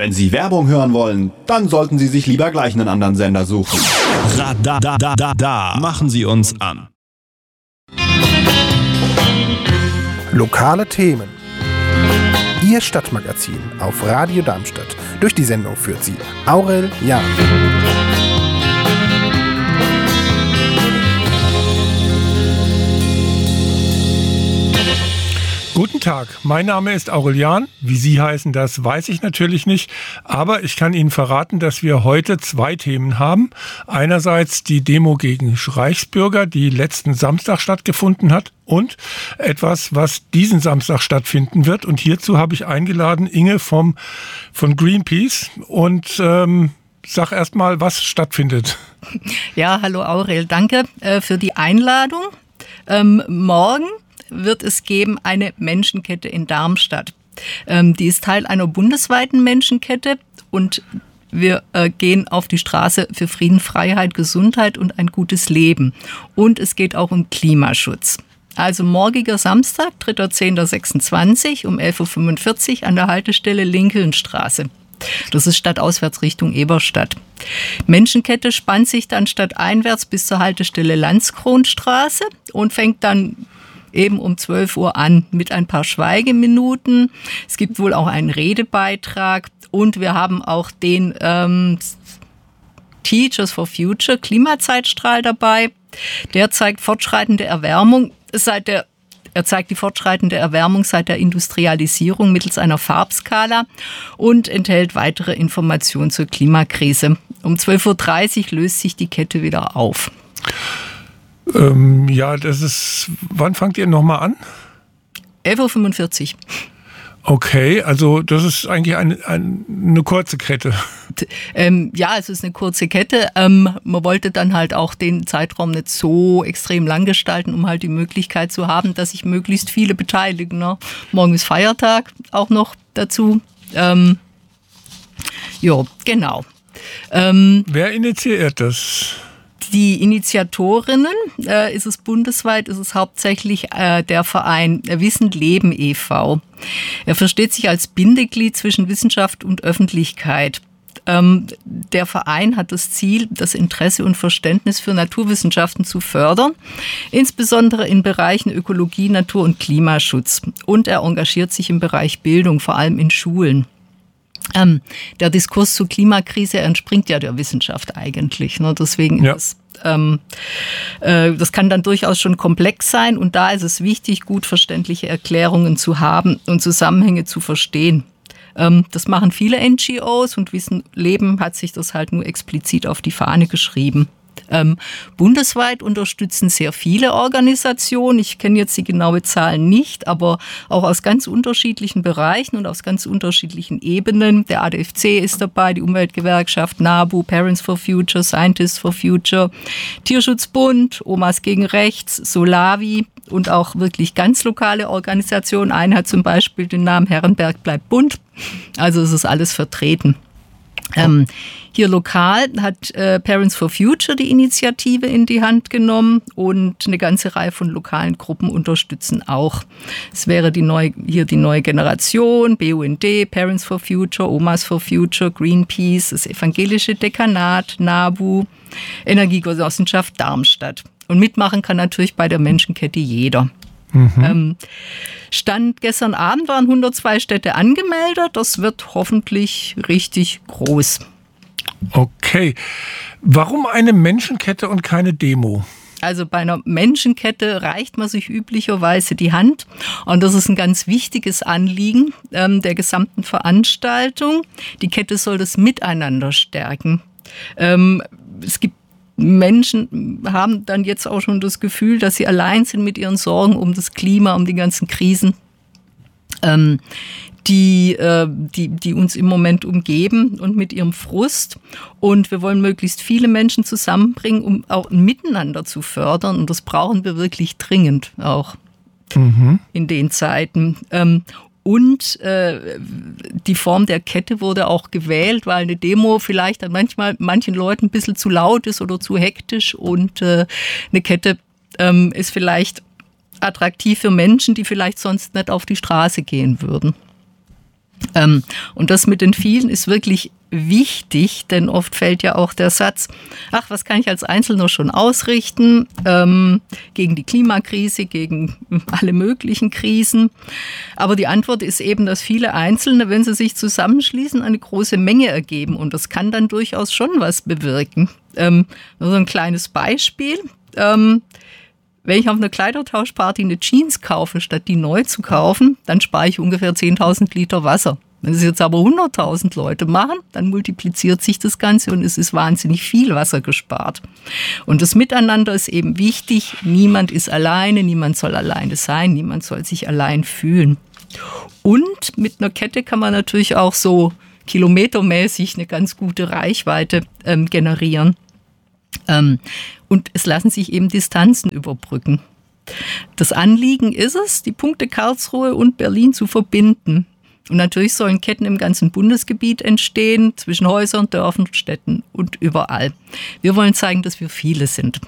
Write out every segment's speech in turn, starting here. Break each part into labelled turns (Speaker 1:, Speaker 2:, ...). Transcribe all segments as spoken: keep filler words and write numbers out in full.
Speaker 1: Wenn Sie Werbung hören wollen, dann sollten Sie sich lieber gleich einen anderen Sender suchen.
Speaker 2: Radadadada. Machen Sie uns an.
Speaker 3: Lokale Themen. Ihr Stadtmagazin auf Radio Darmstadt. Durch die Sendung führt sie Aurel Jahn.
Speaker 4: Guten Tag, mein Name ist Aurel Jahn. Wie Sie heißen, das weiß ich natürlich nicht. Aber ich kann Ihnen verraten, dass wir heute zwei Themen haben. Einerseits die Demo gegen Reichsbürger, die letzten Samstag stattgefunden hat. Und etwas, was diesen Samstag stattfinden wird. Und hierzu habe ich eingeladen Inge vom, von Greenpeace. Und ähm, sag erst mal, was stattfindet.
Speaker 5: Ja, hallo Aurel, danke äh, für die Einladung. Ähm, morgen wird es geben eine Menschenkette in Darmstadt. Ähm, die ist Teil einer bundesweiten Menschenkette und wir äh, gehen auf die Straße für Frieden, Freiheit, Gesundheit und ein gutes Leben. Und es geht auch um Klimaschutz. Also morgiger Samstag, dritter zehnter sechsundzwanzig um elf Uhr fünfundvierzig an der Haltestelle Lincolnstraße. Das ist stadtauswärts Richtung Eberstadt. Menschenkette spannt sich dann stadteinwärts bis zur Haltestelle Landskronstraße und fängt dann eben um zwölf Uhr an mit ein paar Schweigeminuten. Es gibt wohl auch einen Redebeitrag und wir haben auch den ähm, Teachers for Future Klimazeitstrahl dabei. Der zeigt fortschreitende Erwärmung seit der Er zeigt die fortschreitende Erwärmung seit der Industrialisierung mittels einer Farbskala und enthält weitere Informationen zur Klimakrise. Um zwölf Uhr dreißig löst sich die Kette wieder auf.
Speaker 4: Ähm, ja, das ist. Wann fangt ihr nochmal an?
Speaker 5: elf Uhr fünfundvierzig.
Speaker 4: Okay, also das ist eigentlich eine, eine, eine kurze Kette.
Speaker 5: Ähm, ja, es ist eine kurze Kette. Ähm, man wollte dann halt auch den Zeitraum nicht so extrem lang gestalten, um halt die Möglichkeit zu haben, dass sich möglichst viele beteiligen. Ne? Morgen ist Feiertag auch noch dazu. Ähm, ja, genau. Ähm,
Speaker 4: Wer initiiert das?
Speaker 5: Die Initiatorinnen, äh, ist es bundesweit, ist es hauptsächlich äh, der Verein Wissen Leben e V Er versteht sich als Bindeglied zwischen Wissenschaft und Öffentlichkeit. Ähm, der Verein hat das Ziel, das Interesse und Verständnis für Naturwissenschaften zu fördern, insbesondere in Bereichen Ökologie, Natur- und Klimaschutz. Und er engagiert sich im Bereich Bildung, vor allem in Schulen. Ähm, der Diskurs zur Klimakrise entspringt ja der Wissenschaft eigentlich. Ne? Deswegen
Speaker 4: ja.
Speaker 5: ist es, ähm, äh, das kann dann durchaus schon komplex sein. Und da ist es wichtig, gut verständliche Erklärungen zu haben und Zusammenhänge zu verstehen. Ähm, das machen viele N G Os und Wissen Leben hat sich das halt nur explizit auf die Fahne geschrieben. Ähm, bundesweit unterstützen sehr viele Organisationen. Ich kenne jetzt die genaue Zahl nicht, aber auch aus ganz unterschiedlichen Bereichen und aus ganz unterschiedlichen Ebenen. Der A D F C ist dabei, die Umweltgewerkschaft NABU, Parents for Future, Scientists for Future, Tierschutzbund, Omas gegen Rechts, Solavi und auch wirklich ganz lokale Organisationen. Eine hat zum Beispiel den Namen Herrenberg bleibt bunt. Also es ist alles vertreten. Ähm, hier lokal hat äh, Parents for Future die Initiative in die Hand genommen und eine ganze Reihe von lokalen Gruppen unterstützen auch. Es wäre die neue, hier die neue Generation, B U N D, Parents for Future, Omas for Future, Greenpeace, das evangelische Dekanat, NABU, Energiegenossenschaft Darmstadt. Und mitmachen kann natürlich bei der Menschenkette jeder. Mhm. Ähm, Stand gestern Abend waren hundertzwei Städte angemeldet. Das wird hoffentlich richtig groß.
Speaker 4: Okay. Warum eine Menschenkette und keine Demo?
Speaker 5: Also bei einer Menschenkette reicht man sich üblicherweise die Hand. Und das ist ein ganz wichtiges Anliegen ähm, der gesamten Veranstaltung. Die Kette soll das Miteinander stärken. Ähm, es gibt Menschen haben dann jetzt auch schon das Gefühl, dass sie allein sind mit ihren Sorgen um das Klima, um die ganzen Krisen, ähm, die, äh, die, die uns im Moment umgeben und mit ihrem Frust. Und wir wollen möglichst viele Menschen zusammenbringen, um auch ein Miteinander zu fördern. Und das brauchen wir wirklich dringend auch mhm. in den Zeiten. Ähm, Und äh, die Form der Kette wurde auch gewählt, weil eine Demo vielleicht dann manchmal manchen Leuten ein bisschen zu laut ist oder zu hektisch. Und äh, eine Kette ähm, ist vielleicht attraktiv für Menschen, die vielleicht sonst nicht auf die Straße gehen würden. Ähm, und das mit den vielen ist wirklich wichtig, denn oft fällt ja auch der Satz, ach, was kann ich als Einzelner schon ausrichten ähm, gegen die Klimakrise, gegen alle möglichen Krisen. Aber die Antwort ist eben, dass viele Einzelne, wenn sie sich zusammenschließen, eine große Menge ergeben. Und das kann dann durchaus schon was bewirken. Ähm, nur so ein kleines Beispiel. Ähm, Wenn ich auf einer Kleidertauschparty eine Jeans kaufe, statt die neu zu kaufen, dann spare ich ungefähr zehntausend Liter Wasser. Wenn es jetzt aber hunderttausend Leute machen, dann multipliziert sich das Ganze und es ist wahnsinnig viel Wasser gespart. Und das Miteinander ist eben wichtig. Niemand ist alleine, niemand soll alleine sein, niemand soll sich allein fühlen. Und mit einer Kette kann man natürlich auch so kilometermäßig eine ganz gute Reichweite ähm, generieren. Ähm, und es lassen sich eben Distanzen überbrücken. Das Anliegen ist es, die Punkte Karlsruhe und Berlin zu verbinden. Und natürlich sollen Ketten im ganzen Bundesgebiet entstehen, zwischen Häusern, Dörfern, Städten und überall. Wir wollen zeigen, dass wir viele sind.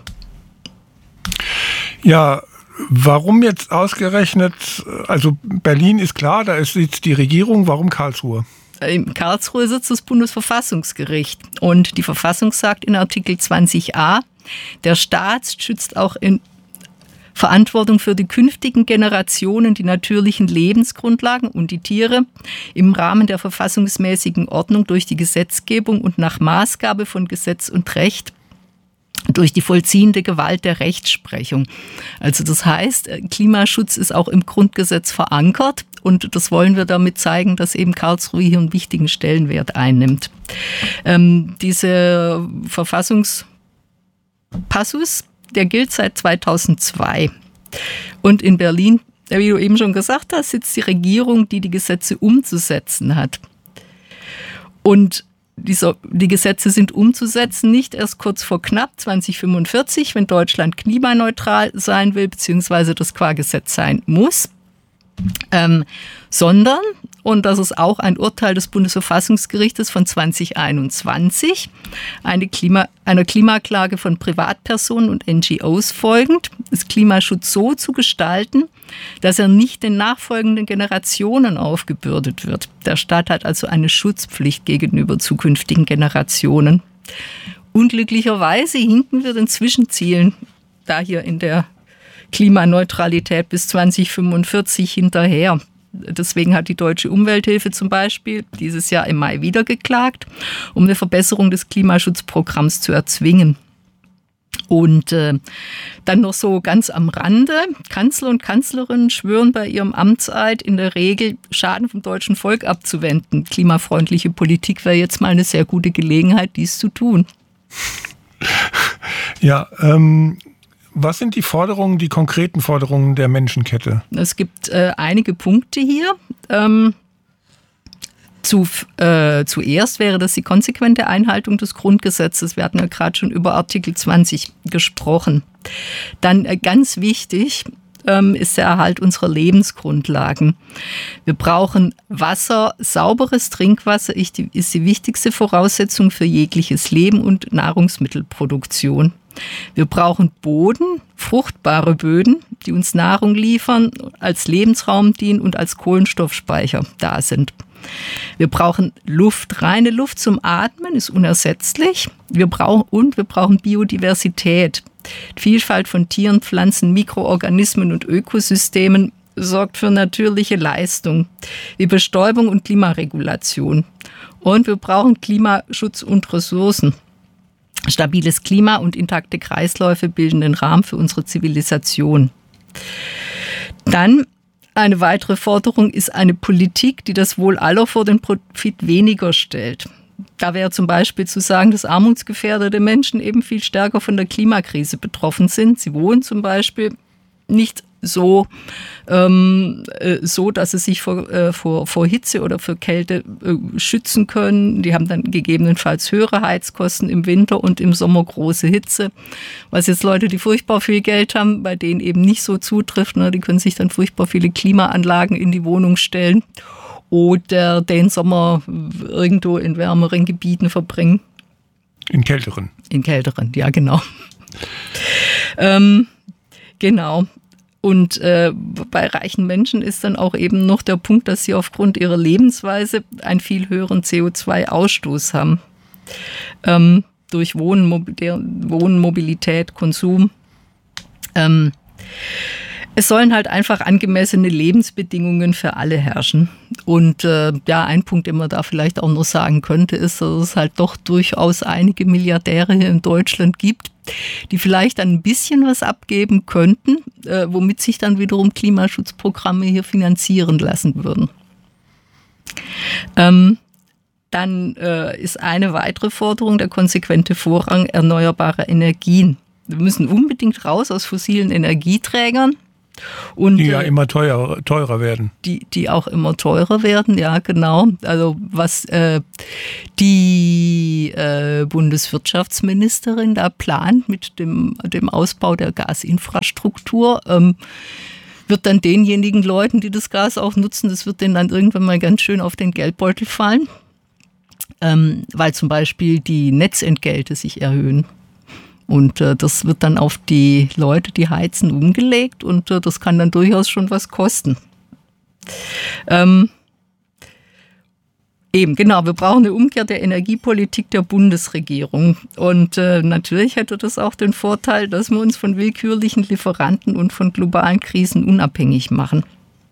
Speaker 4: Ja, warum jetzt ausgerechnet, also Berlin ist klar, da ist jetzt die Regierung, warum Karlsruhe?
Speaker 5: In Karlsruhe sitzt das Bundesverfassungsgericht und die Verfassung sagt in Artikel zwanzig a, der Staat schützt auch in Verantwortung für die künftigen Generationen die natürlichen Lebensgrundlagen und die Tiere im Rahmen der verfassungsmäßigen Ordnung durch die Gesetzgebung und nach Maßgabe von Gesetz und Recht durch die vollziehende Gewalt der Rechtsprechung. Also das heißt, Klimaschutz ist auch im Grundgesetz verankert und das wollen wir damit zeigen, dass eben Karlsruhe hier einen wichtigen Stellenwert einnimmt. Ähm, dieser Verfassungspassus, der gilt seit zweitausendzwei. Und in Berlin, wie du eben schon gesagt hast, sitzt die Regierung, die die Gesetze umzusetzen hat. Und diese, die Gesetze sind umzusetzen, nicht erst kurz vor knapp zwanzig fünfundvierzig, wenn Deutschland klimaneutral sein will, beziehungsweise das qua Gesetz sein muss, ähm, sondern, und das ist auch ein Urteil des Bundesverfassungsgerichtes von zwanzig einundzwanzig, eine Klima, einer Klimaklage von Privatpersonen und N G Os folgend, ist Klimaschutz so zu gestalten, dass er nicht den nachfolgenden Generationen aufgebürdet wird. Der Staat hat also eine Schutzpflicht gegenüber zukünftigen Generationen. Unglücklicherweise hinken wir den Zwischenzielen da hier in der Klimaneutralität bis zwanzig fünfundvierzig hinterher. Deswegen hat die Deutsche Umwelthilfe zum Beispiel dieses Jahr im Mai wieder geklagt, um eine Verbesserung des Klimaschutzprogramms zu erzwingen. Und äh, dann noch so ganz am Rande, Kanzler und Kanzlerinnen schwören bei ihrem Amtseid in der Regel, Schaden vom deutschen Volk abzuwenden. Klimafreundliche Politik wäre jetzt mal eine sehr gute Gelegenheit, dies zu tun.
Speaker 4: Ja, ähm... was sind die Forderungen, die konkreten Forderungen der Menschenkette?
Speaker 5: Es gibt äh, einige Punkte hier. Ähm, zu, äh, zuerst wäre das die konsequente Einhaltung des Grundgesetzes. Wir hatten ja gerade schon über Artikel zwanzig gesprochen. Dann äh, ganz wichtig ähm, ist der Erhalt unserer Lebensgrundlagen. Wir brauchen Wasser, sauberes Trinkwasser ist die, ist die wichtigste Voraussetzung für jegliches Leben und Nahrungsmittelproduktion. Wir brauchen Boden, fruchtbare Böden, die uns Nahrung liefern, als Lebensraum dienen und als Kohlenstoffspeicher da sind. Wir brauchen Luft, reine Luft zum Atmen ist unersetzlich. Wir brauchen, und wir brauchen Biodiversität. Die Vielfalt von Tieren, Pflanzen, Mikroorganismen und Ökosystemen sorgt für natürliche Leistung wie Bestäubung und Klimaregulation. Und wir brauchen Klimaschutz und Ressourcen. Stabiles Klima und intakte Kreisläufe bilden den Rahmen für unsere Zivilisation. Dann eine weitere Forderung ist eine Politik, die das Wohl aller vor den Profit weniger stellt. Da wäre zum Beispiel zu sagen, dass armutsgefährdete Menschen eben viel stärker von der Klimakrise betroffen sind. Sie wohnen zum Beispiel nicht so, ähm, so dass sie sich vor, äh, vor, vor Hitze oder für Kälte äh, schützen können. Die haben dann gegebenenfalls höhere Heizkosten im Winter und im Sommer große Hitze. Was jetzt Leute, die furchtbar viel Geld haben, bei denen eben nicht so zutrifft, ne? Die können sich dann furchtbar viele Klimaanlagen in die Wohnung stellen oder den Sommer irgendwo in wärmeren Gebieten verbringen.
Speaker 4: In kälteren.
Speaker 5: In kälteren, ja genau. ähm, genau. Und äh, bei reichen Menschen ist dann auch eben noch der Punkt, dass sie aufgrund ihrer Lebensweise einen viel höheren C O zwei Ausstoß haben. Ähm, durch Wohnen, Wohnen, Mobilität, Konsum. Ähm, es sollen halt einfach angemessene Lebensbedingungen für alle herrschen. Und äh, ja, ein Punkt, den man da vielleicht auch noch sagen könnte, ist, dass es halt doch durchaus einige Milliardäre hier in Deutschland gibt, die vielleicht ein bisschen was abgeben könnten, äh, womit sich dann wiederum Klimaschutzprogramme hier finanzieren lassen würden. Ähm, dann äh, ist eine weitere Forderung der konsequente Vorrang erneuerbarer Energien. Wir müssen unbedingt raus aus fossilen Energieträgern. Und,
Speaker 4: die ja
Speaker 5: äh,
Speaker 4: immer teuer, teurer werden.
Speaker 5: Die, die auch immer teurer werden, ja genau. Also was äh, die äh, Bundeswirtschaftsministerin da plant mit dem, dem Ausbau der Gasinfrastruktur, ähm, wird dann denjenigen Leuten, die das Gas auch nutzen, das wird denen dann irgendwann mal ganz schön auf den Geldbeutel fallen, ähm, weil zum Beispiel die Netzentgelte sich erhöhen. Und äh, das wird dann auf die Leute, die heizen, umgelegt und äh, das kann dann durchaus schon was kosten. Ähm, eben, genau, wir brauchen eine Umkehr der Energiepolitik der Bundesregierung. Und äh, natürlich hätte das auch den Vorteil, dass wir uns von willkürlichen Lieferanten und von globalen Krisen unabhängig machen.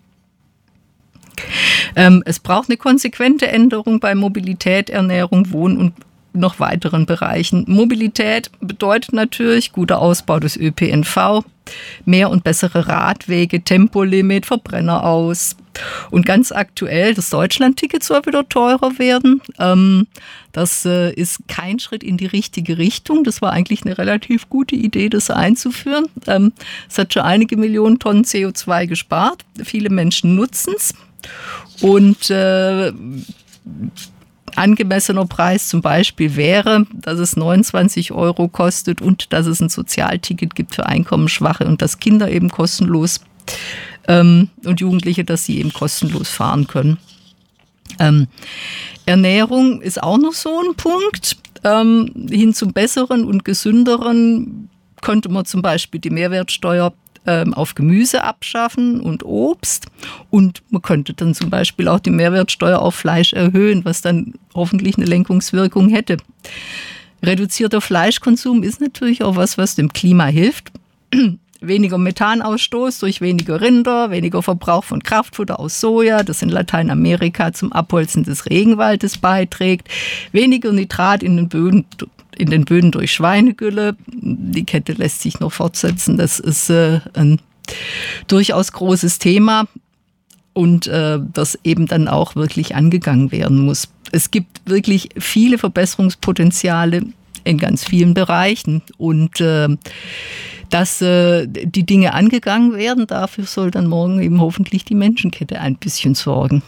Speaker 5: Ähm, es braucht eine konsequente Änderung bei Mobilität, Ernährung, Wohnen und noch weiteren Bereichen. Mobilität bedeutet natürlich guter Ausbau des Ö P N V, mehr und bessere Radwege, Tempolimit, Verbrenner aus. Und ganz aktuell, das Deutschland-Ticket soll wieder teurer werden. Ähm, das äh, ist kein Schritt in die richtige Richtung. Das war eigentlich eine relativ gute Idee, das einzuführen. Ähm, es hat schon einige Millionen Tonnen C O zwei gespart. Viele Menschen nutzen es. Und äh, angemessener Preis zum Beispiel wäre, dass es neunundzwanzig Euro kostet und dass es ein Sozialticket gibt für Einkommensschwache und dass Kinder eben kostenlos ähm, und Jugendliche, dass sie eben kostenlos fahren können. Ähm, Ernährung ist auch noch so ein Punkt. Ähm, hin zum Besseren und Gesünderen könnte man zum Beispiel die Mehrwertsteuer auf Gemüse abschaffen und Obst und man könnte dann zum Beispiel auch die Mehrwertsteuer auf Fleisch erhöhen, was dann hoffentlich eine Lenkungswirkung hätte. Reduzierter Fleischkonsum ist natürlich auch was, was dem Klima hilft. Weniger Methanausstoß durch weniger Rinder, weniger Verbrauch von Kraftfutter aus Soja, das in Lateinamerika zum Abholzen des Regenwaldes beiträgt, weniger Nitrat in den Böden in den Böden durch Schweinegülle. Die Kette lässt sich noch fortsetzen. Das ist äh, ein durchaus großes Thema und äh, das eben dann auch wirklich angegangen werden muss. Es gibt wirklich viele Verbesserungspotenziale in ganz vielen Bereichen und äh, dass äh, die Dinge angegangen werden, dafür soll dann morgen eben hoffentlich die Menschenkette ein bisschen sorgen.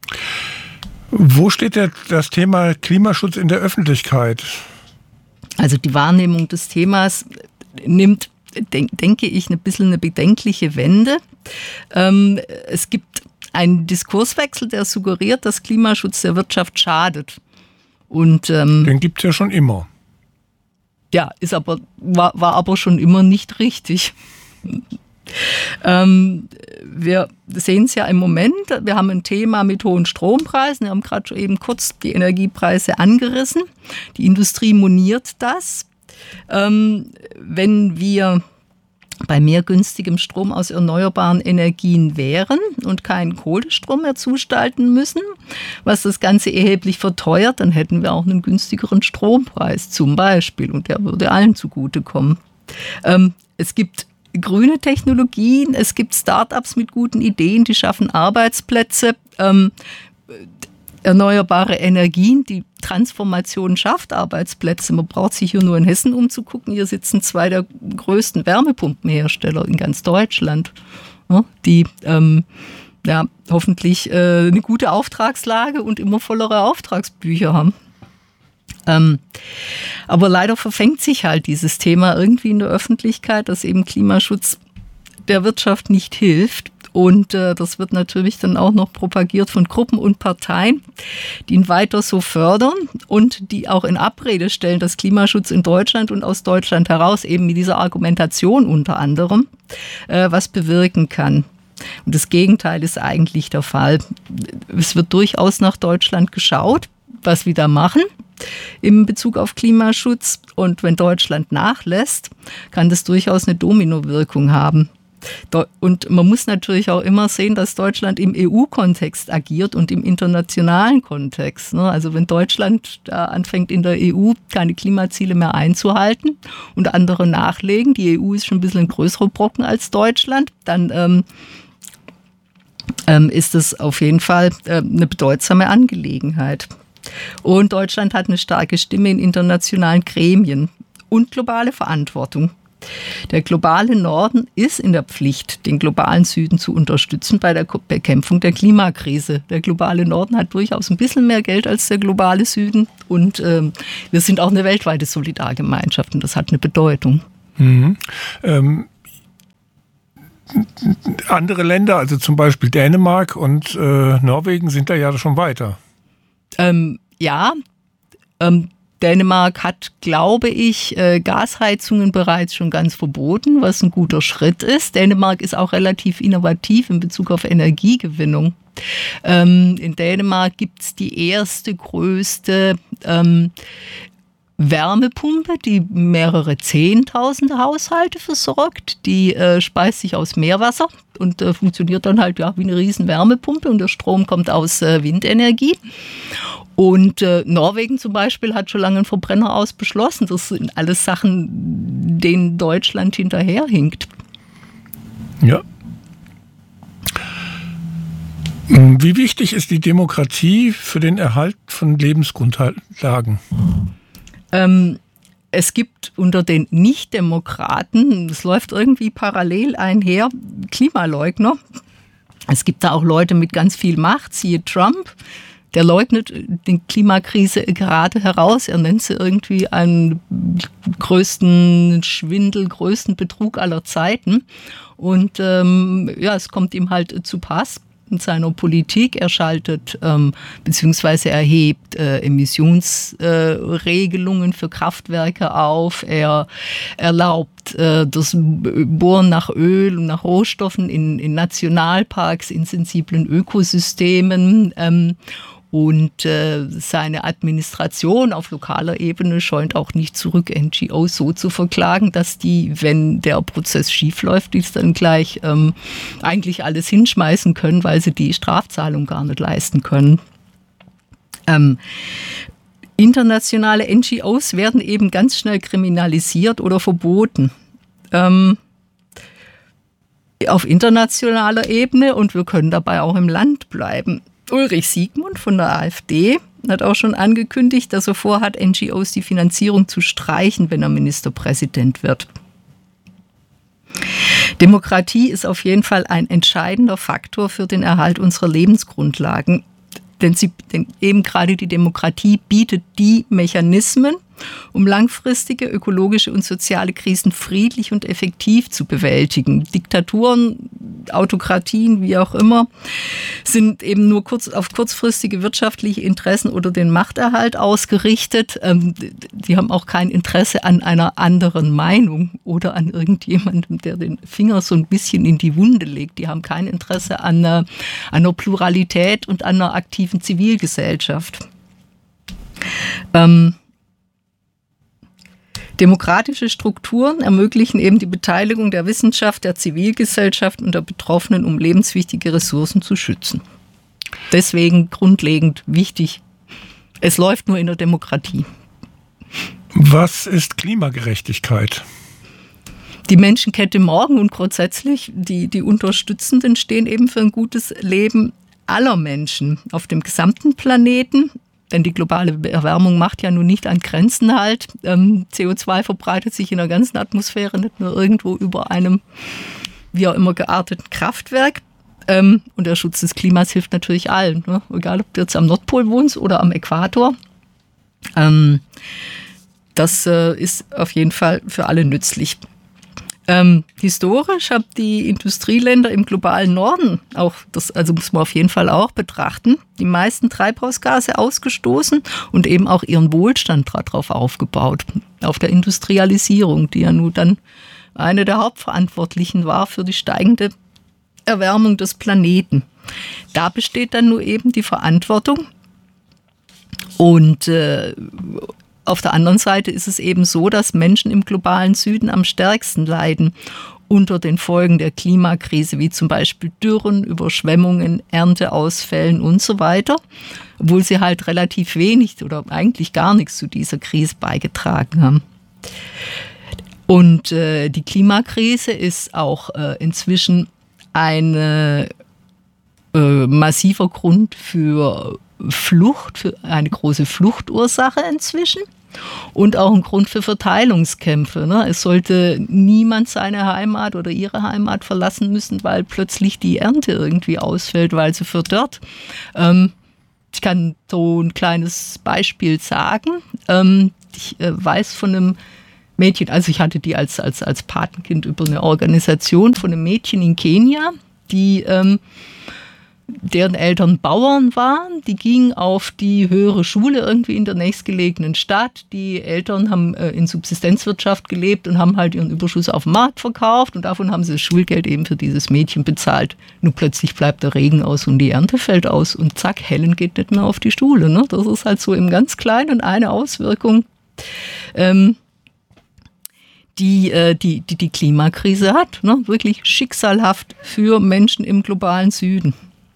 Speaker 4: Wo steht der, das Thema Klimaschutz in der Öffentlichkeit?
Speaker 5: Also die Wahrnehmung des Themas nimmt, denk, denke ich, ein bisschen eine bedenkliche Wende. Ähm, es gibt einen Diskurswechsel, der suggeriert, dass Klimaschutz der Wirtschaft schadet. Und, ähm,
Speaker 4: den gibt es ja schon immer.
Speaker 5: Ja, ist aber, war, war aber schon immer nicht richtig. Ähm, wir sehen es ja im Moment, wir haben ein Thema mit hohen Strompreisen, wir haben gerade schon eben kurz die Energiepreise angerissen, die Industrie moniert das. Ähm, wenn wir bei mehr günstigem Strom aus erneuerbaren Energien wären und keinen Kohlestrom mehr zustalten müssen, was das Ganze erheblich verteuert, dann hätten wir auch einen günstigeren Strompreis zum Beispiel und der würde allen zugutekommen. Ähm, es gibt grüne Technologien, es gibt Start-ups mit guten Ideen, die schaffen Arbeitsplätze, ähm, erneuerbare Energien, die Transformation schafft Arbeitsplätze. Man braucht sich hier nur in Hessen umzugucken. Hier sitzen zwei der größten Wärmepumpenhersteller in ganz Deutschland, ja, die ähm, ja, hoffentlich äh, eine gute Auftragslage und immer vollere Auftragsbücher haben. Ähm, aber leider verfängt sich halt dieses Thema irgendwie in der Öffentlichkeit, dass eben Klimaschutz der Wirtschaft nicht hilft. Und äh, das wird natürlich dann auch noch propagiert von Gruppen und Parteien, die ihn weiter so fördern und die auch in Abrede stellen, dass Klimaschutz in Deutschland und aus Deutschland heraus eben mit dieser Argumentation unter anderem äh, was bewirken kann. Und das Gegenteil ist eigentlich der Fall. Es wird durchaus nach Deutschland geschaut, was wir da machen in Bezug auf Klimaschutz. Und wenn Deutschland nachlässt, kann das durchaus eine Dominowirkung haben. Und man muss natürlich auch immer sehen, dass Deutschland im E U-Kontext agiert und im internationalen Kontext. Also wenn Deutschland da anfängt, in der E U keine Klimaziele mehr einzuhalten und andere nachlegen, die E U ist schon ein bisschen ein größerer Brocken als Deutschland, dann ähm, ähm, ist das auf jeden Fall äh, eine bedeutsame Angelegenheit. Und Deutschland hat eine starke Stimme in internationalen Gremien und globale Verantwortung. Der globale Norden ist in der Pflicht, den globalen Süden zu unterstützen bei der Bekämpfung der Klimakrise. Der globale Norden hat durchaus ein bisschen mehr Geld als der globale Süden und ähm, wir sind auch eine weltweite Solidargemeinschaft und das hat eine Bedeutung.
Speaker 4: Mhm. Ähm, andere Länder, also zum Beispiel Dänemark und äh, Norwegen, sind da ja schon weiter.
Speaker 5: Ähm, ja, ähm, Dänemark hat, glaube ich, Gasheizungen bereits schon ganz verboten, was ein guter Schritt ist. Dänemark ist auch relativ innovativ in Bezug auf Energiegewinnung. In Dänemark gibt es die erste größte ähm, Wärmepumpe, die mehrere Zehntausende Haushalte versorgt. Die äh, speist sich aus Meerwasser und äh, funktioniert dann halt ja wie eine riesen Wärmepumpe und der Strom kommt aus äh, Windenergie. Und äh, Norwegen zum Beispiel hat schon lange einen Verbrenner ausbeschlossen. Das sind alles Sachen, denen Deutschland hinterherhinkt.
Speaker 4: Ja. Wie wichtig ist die Demokratie für den Erhalt von Lebensgrundlagen?
Speaker 5: Ähm, es gibt unter den Nichtdemokraten, das läuft irgendwie parallel einher, Klimaleugner. Es gibt da auch Leute mit ganz viel Macht, siehe Trump. Der leugnet die Klimakrise gerade heraus. Er nennt sie irgendwie einen größten Schwindel, größten Betrug aller Zeiten. Und ähm, ja, es kommt ihm halt zu Pass in seiner Politik. Er schaltet ähm, bzw. erhebt äh, Emissionsregelungen äh, für Kraftwerke auf. Er erlaubt äh, das Bohren nach Öl und nach Rohstoffen in, in Nationalparks, in sensiblen Ökosystemen. Ähm, Und äh, seine Administration auf lokaler Ebene scheut auch nicht zurück, N G Os so zu verklagen, dass die, wenn der Prozess schiefläuft, die es dann gleich ähm, eigentlich alles hinschmeißen können, weil sie die Strafzahlung gar nicht leisten können. Ähm, internationale N G Os werden eben ganz schnell kriminalisiert oder verboten. Ähm, auf internationaler Ebene und wir können dabei auch im Land bleiben. Ulrich Siegmund von der AfD hat auch schon angekündigt, dass er vorhat, N G Os die Finanzierung zu streichen, wenn er Ministerpräsident wird. Demokratie ist auf jeden Fall ein entscheidender Faktor für den Erhalt unserer Lebensgrundlagen. Denn, sie, denn eben gerade die Demokratie bietet die Mechanismen, um langfristige ökologische und soziale Krisen friedlich und effektiv zu bewältigen. Diktaturen, Autokratien, wie auch immer, sind eben nur kurz, auf kurzfristige wirtschaftliche Interessen oder den Machterhalt ausgerichtet. Ähm, die haben auch kein Interesse an einer anderen Meinung oder an irgendjemandem, der den Finger so ein bisschen in die Wunde legt. Die haben kein Interesse an einer, an einer Pluralität und an einer aktiven Zivilgesellschaft. Ähm, Demokratische Strukturen ermöglichen eben die Beteiligung der Wissenschaft, der Zivilgesellschaft und der Betroffenen, um lebenswichtige Ressourcen zu schützen. Deswegen grundlegend wichtig, es läuft nur in der Demokratie.
Speaker 4: Was ist Klimagerechtigkeit?
Speaker 5: Die Menschenkette morgen und grundsätzlich, die, die Unterstützenden stehen eben für ein gutes Leben aller Menschen auf dem gesamten Planeten. Denn die globale Erwärmung macht ja nun nicht an Grenzen halt. Ähm, C O zwei verbreitet sich in der ganzen Atmosphäre, nicht nur irgendwo über einem, wie auch immer, gearteten Kraftwerk. Ähm, und der Schutz des Klimas hilft natürlich allen, ne? Egal, ob du jetzt am Nordpol wohnst oder am Äquator. Ähm, das äh, ist auf jeden Fall für alle nützlich. Ähm, historisch haben die Industrieländer im globalen Norden, auch das, also muss man auf jeden Fall auch betrachten, die meisten Treibhausgase ausgestoßen und eben auch ihren Wohlstand darauf aufgebaut, auf der Industrialisierung, die ja nun dann eine der Hauptverantwortlichen war für die steigende Erwärmung des Planeten. Da besteht dann nur eben die Verantwortung. Und äh, auf der anderen Seite ist es eben so, dass Menschen im globalen Süden am stärksten leiden unter den Folgen der Klimakrise, wie zum Beispiel Dürren, Überschwemmungen, Ernteausfällen und so weiter, obwohl sie halt relativ wenig oder eigentlich gar nichts zu dieser Krise beigetragen haben. Und äh, die Klimakrise ist auch äh, inzwischen ein äh, massiver Grund für Flucht, für eine große Fluchtursache inzwischen und auch ein Grund für Verteilungskämpfe. Ne? Es sollte niemand seine Heimat oder ihre Heimat verlassen müssen, weil plötzlich die Ernte irgendwie ausfällt, weil sie verdorrt. Ähm, ich kann so ein kleines Beispiel sagen. Ähm, ich äh, weiß von einem Mädchen, also ich hatte die als, als, als Patenkind über eine Organisation von einem Mädchen in Kenia, die, ähm, deren Eltern Bauern waren. Die gingen auf die höhere Schule irgendwie in der nächstgelegenen Stadt. Die Eltern haben äh, in Subsistenzwirtschaft gelebt und haben halt ihren Überschuss auf dem Markt verkauft und davon haben sie das Schulgeld eben für dieses Mädchen bezahlt. Nur plötzlich bleibt der Regen aus und die Ernte fällt aus und zack, Helen geht nicht mehr auf die Schule. Ne? Das ist halt so im ganz Kleinen eine Auswirkung, ähm, Die, die, die die Klimakrise hat, ne? Wirklich schicksalhaft für Menschen im globalen Süden.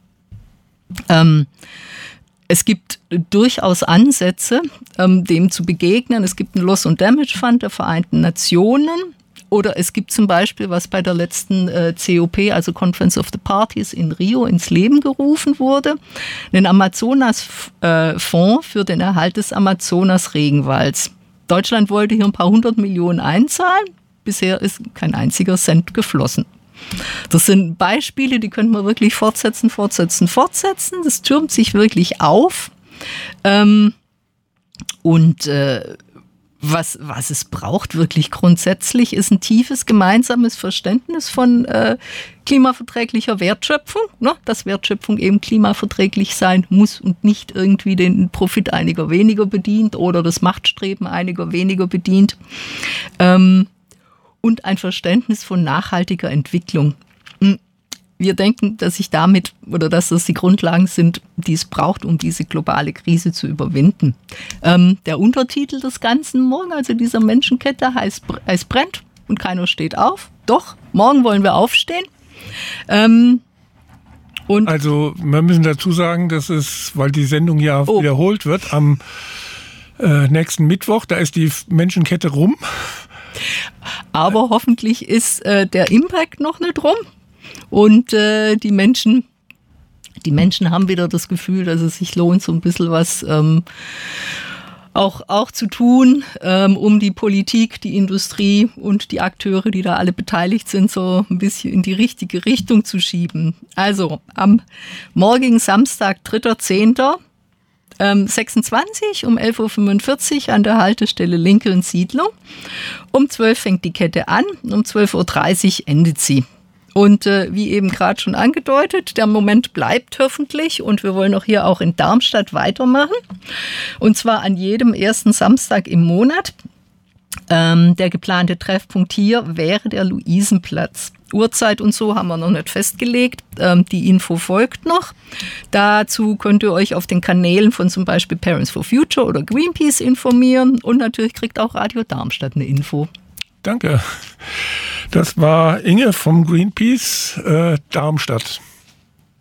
Speaker 5: Ähm, es gibt durchaus Ansätze, ähm, dem zu begegnen. Es gibt einen Loss and Damage Fund der Vereinten Nationen oder es gibt zum Beispiel, was bei der letzten äh, C O P, also Conference of the Parties in Rio, ins Leben gerufen wurde, einen Amazonas-Fonds für den Erhalt des Amazonas-Regenwalds. Deutschland wollte hier ein paar hundert Millionen einzahlen. Bisher ist kein einziger Cent geflossen. Das sind Beispiele, die könnte man wirklich fortsetzen, fortsetzen, fortsetzen. Das türmt sich wirklich auf. Ähm, und äh, was, was es braucht wirklich grundsätzlich, ist ein tiefes gemeinsames Verständnis von äh, klimaverträglicher Wertschöpfung, ne? Dass Wertschöpfung eben klimaverträglich sein muss und nicht irgendwie den Profit einiger weniger bedient oder das Machtstreben einiger weniger bedient. Ähm, und ein Verständnis von nachhaltiger Entwicklung. Wir denken, dass sich damit oder dass das die Grundlagen sind, die es braucht, um diese globale Krise zu überwinden. Ähm, der Untertitel des Ganzen morgen, also dieser Menschenkette, heißt, heißt brennt und keiner steht auf. Doch, morgen wollen wir aufstehen. Ähm, und
Speaker 4: also wir müssen dazu sagen, dass es, weil die Sendung ja oh. wiederholt wird, am äh, nächsten Mittwoch, da ist die Menschenkette rum.
Speaker 5: Aber hoffentlich ist äh, der Impact noch nicht rum. Und äh, die Menschen, die Menschen haben wieder das Gefühl, dass es sich lohnt, so ein bisschen was ähm, auch, auch zu tun, ähm, um die Politik, die Industrie und die Akteure, die da alle beteiligt sind, so ein bisschen in die richtige Richtung zu schieben. Also am morgigen Samstag, dritter zehnter Ähm, sechsundzwanzig um elf Uhr fünfundvierzig an der Haltestelle Lincoln Siedlung. Um zwölf fängt die Kette an, um zwölf Uhr dreißig endet sie. Und äh, wie eben gerade schon angedeutet, der Moment bleibt hoffentlich und wir wollen auch hier auch in Darmstadt weitermachen. Und zwar an jedem ersten Samstag im Monat. Ähm, der geplante Treffpunkt hier wäre der Luisenplatz. Uhrzeit und so haben wir noch nicht festgelegt. Ähm, die Info folgt noch. Dazu könnt ihr euch auf den Kanälen von zum Beispiel Parents for Future oder Greenpeace informieren. Und natürlich kriegt auch Radio Darmstadt eine Info.
Speaker 4: Danke. Das war Inge vom Greenpeace äh, Darmstadt.